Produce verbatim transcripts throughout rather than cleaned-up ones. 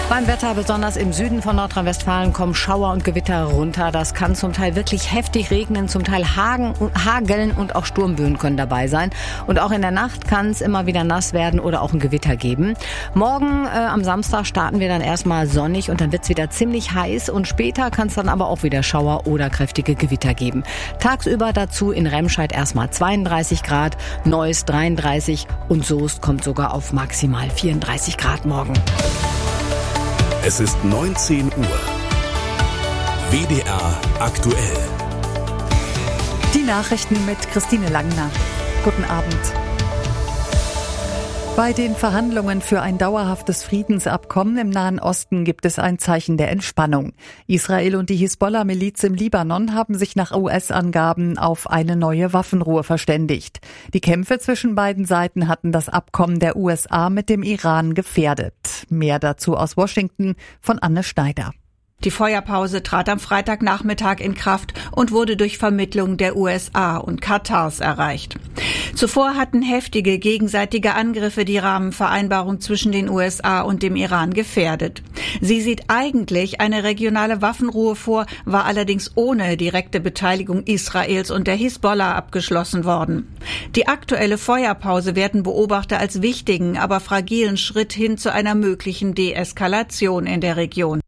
Beim Wetter, besonders im Süden von Nordrhein-Westfalen, kommen Schauer und Gewitter runter. Das kann zum Teil wirklich heftig regnen, zum Teil hagen, hageln und auch Sturmböen können dabei sein. Und auch in der Nacht kann es immer wieder nass werden oder auch ein Gewitter geben. Morgen äh, am Samstag starten wir dann erstmal sonnig und dann wird es wieder ziemlich heiß. Und später kann es dann aber auch wieder Schauer oder kräftige Gewitter geben. Tagsüber dazu in Remscheid erstmal zweiunddreißig Grad, Neuss dreiunddreißig und Soest kommt sogar auf maximal vierunddreißig Grad morgen. Es ist neunzehn Uhr. W D R aktuell. Die Nachrichten mit Christine Langner. Guten Abend. Bei den Verhandlungen für ein dauerhaftes Friedensabkommen im Nahen Osten gibt es ein Zeichen der Entspannung. Israel und die Hisbollah-Miliz im Libanon haben sich nach U S-Angaben auf eine neue Waffenruhe verständigt. Die Kämpfe zwischen beiden Seiten hatten das Abkommen der U S A mit dem Iran gefährdet. Mehr dazu aus Washington von Anne Schneider. Die Feuerpause trat am Freitagnachmittag in Kraft und wurde durch Vermittlung der U S A und Katars erreicht. Zuvor hatten heftige gegenseitige Angriffe die Rahmenvereinbarung zwischen den U S A und dem Iran gefährdet. Sie sieht eigentlich eine regionale Waffenruhe vor, war allerdings ohne direkte Beteiligung Israels und der Hisbollah abgeschlossen worden. Die aktuelle Feuerpause werden Beobachter als wichtigen, aber fragilen Schritt hin zu einer möglichen Deeskalation in der Region.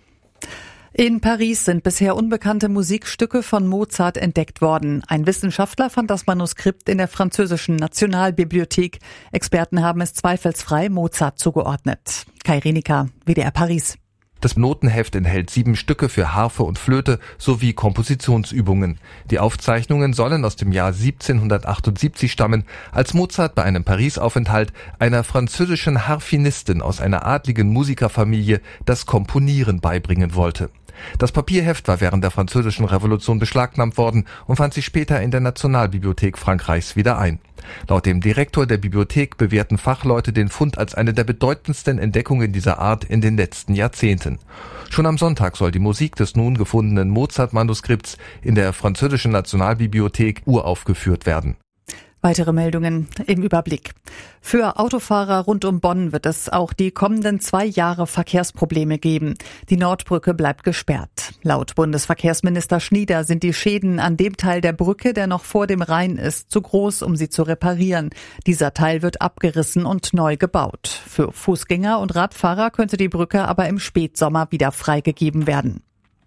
In Paris sind bisher unbekannte Musikstücke von Mozart entdeckt worden. Ein Wissenschaftler fand das Manuskript in der französischen Nationalbibliothek. Experten haben es zweifelsfrei Mozart zugeordnet. Kai Renika, W D R Paris. Das Notenheft enthält sieben Stücke für Harfe und Flöte sowie Kompositionsübungen. Die Aufzeichnungen sollen aus dem Jahr siebzehnhundertachtundsiebzig stammen, als Mozart bei einem Paris-Aufenthalt einer französischen Harfenistin aus einer adligen Musikerfamilie das Komponieren beibringen wollte. Das Papierheft war während der Französischen Revolution beschlagnahmt worden und fand sich später in der Nationalbibliothek Frankreichs wieder ein. Laut dem Direktor der Bibliothek bewerten Fachleute den Fund als eine der bedeutendsten Entdeckungen dieser Art in den letzten Jahrzehnten. Schon am Sonntag soll die Musik des nun gefundenen Mozart-Manuskripts in der französischen Nationalbibliothek uraufgeführt werden. Weitere Meldungen im Überblick. Für Autofahrer rund um Bonn wird es auch die kommenden zwei Jahre Verkehrsprobleme geben. Die Nordbrücke bleibt gesperrt. Laut Bundesverkehrsminister Schnieder sind die Schäden an dem Teil der Brücke, der noch vor dem Rhein ist, zu groß, um sie zu reparieren. Dieser Teil wird abgerissen und neu gebaut. Für Fußgänger und Radfahrer könnte die Brücke aber im Spätsommer wieder freigegeben werden.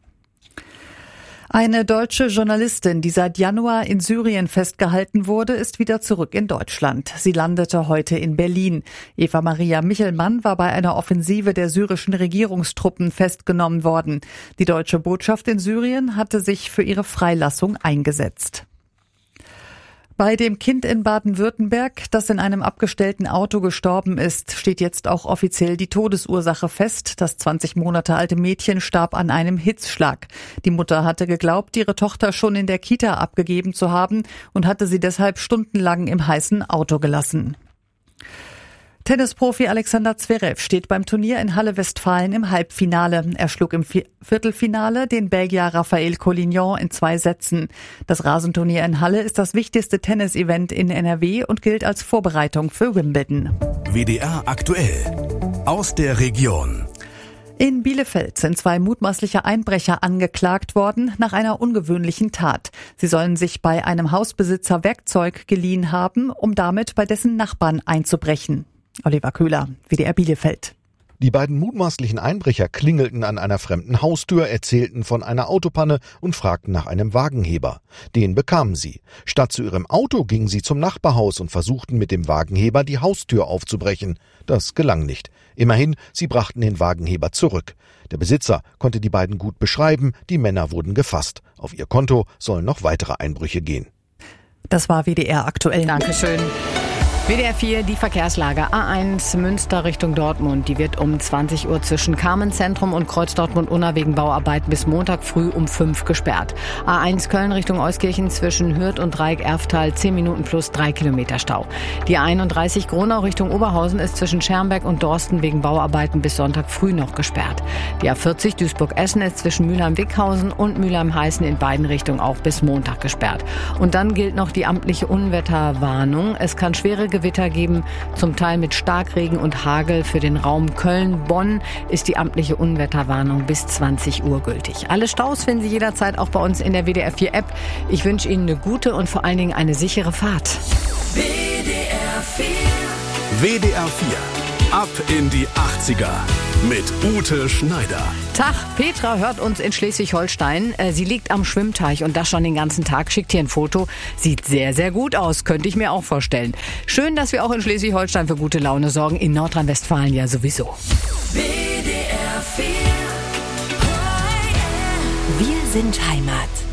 Eine deutsche Journalistin, die seit Januar in Syrien festgehalten wurde, ist wieder zurück in Deutschland. Sie landete heute in Berlin. Eva Maria Michelmann war bei einer Offensive der syrischen Regierungstruppen festgenommen worden. Die deutsche Botschaft in Syrien hatte sich für ihre Freilassung eingesetzt. Bei dem Kind in Baden-Württemberg, das in einem abgestellten Auto gestorben ist, steht jetzt auch offiziell die Todesursache fest. Das zwanzig Monate alte Mädchen starb an einem Hitzschlag. Die Mutter hatte geglaubt, ihre Tochter schon in der Kita abgegeben zu haben und hatte sie deshalb stundenlang im heißen Auto gelassen. Tennisprofi Alexander Zverev steht beim Turnier in Halle Westfalen im Halbfinale. Er schlug im Viertelfinale den Belgier Raphael Collignon in zwei Sätzen. Das Rasenturnier in Halle ist das wichtigste Tennisevent in N R W und gilt als Vorbereitung für Wimbledon. W D R aktuell aus der Region. In Bielefeld sind zwei mutmaßliche Einbrecher angeklagt worden nach einer ungewöhnlichen Tat. Sie sollen sich bei einem Hausbesitzer Werkzeug geliehen haben, um damit bei dessen Nachbarn einzubrechen. Oliver Köhler, W D R Bielefeld. Die beiden mutmaßlichen Einbrecher klingelten an einer fremden Haustür, erzählten von einer Autopanne und fragten nach einem Wagenheber. Den bekamen sie. Statt zu ihrem Auto gingen sie zum Nachbarhaus und versuchten mit dem Wagenheber die Haustür aufzubrechen. Das gelang nicht. Immerhin, sie brachten den Wagenheber zurück. Der Besitzer konnte die beiden gut beschreiben, die Männer wurden gefasst. Auf ihr Konto sollen noch weitere Einbrüche gehen. Das war W D R aktuell. Dankeschön. W D R vier, die Verkehrslage. A eins Münster Richtung Dortmund. Die wird um zwanzig Uhr zwischen Carmenzentrum und Kreuz Dortmund-Unna wegen Bauarbeiten bis Montag früh um fünf gesperrt. A eins Köln Richtung Euskirchen zwischen Hürth und Dreieck-Erftal zehn Minuten plus drei Kilometer Stau. Die A einunddreißig Gronau Richtung Oberhausen ist zwischen Schermbeck und Dorsten wegen Bauarbeiten bis Sonntag früh noch gesperrt. Die A vierzig Duisburg-Essen ist zwischen Mülheim-Wickhausen und Mülheim-Heißen in beiden Richtungen auch bis Montag gesperrt. Und dann gilt noch die amtliche Unwetterwarnung. Es kann schwere Gewitter geben, zum Teil mit Starkregen und Hagel. Für den Raum Köln-Bonn ist die amtliche Unwetterwarnung bis zwanzig Uhr gültig. Alle Staus finden Sie jederzeit auch bei uns in der W D R vier App. Ich wünsche Ihnen eine gute und vor allen Dingen eine sichere Fahrt. W D R vier. W D R vier. Ab in die achtziger mit Ute Schneider. Tag, Petra hört uns in Schleswig-Holstein. Sie liegt am Schwimmteich und das schon den ganzen Tag. Schickt hier ein Foto. Sieht sehr, sehr gut aus. Könnte ich mir auch vorstellen. Schön, dass wir auch in Schleswig-Holstein für gute Laune sorgen. In Nordrhein-Westfalen ja sowieso. W D R vier. Wir sind Heimat.